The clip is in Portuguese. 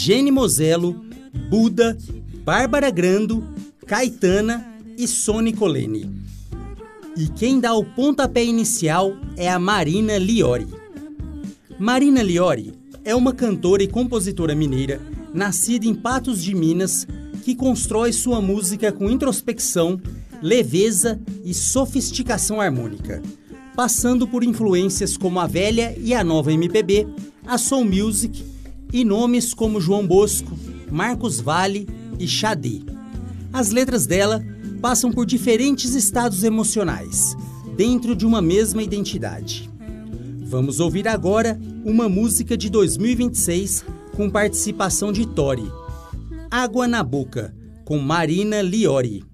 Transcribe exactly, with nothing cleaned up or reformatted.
Gene Moselo, Buda, Bárbara Grando, Caetana e Sony Colene. E quem dá o pontapé inicial é a Marina Liori. Marina Liori é uma cantora e compositora mineira nascida em Patos de Minas que constrói sua música com introspecção, leveza e sofisticação harmônica, passando por influências como a velha e a nova M P B, a soul music e nomes como João Bosco, Marcos Valle e Xadê. As letras dela passam por diferentes estados emocionais, dentro de uma mesma identidade. Vamos ouvir agora uma música de dois mil e vinte e seis com participação de Tori, Água na Boca, com Marina Liori.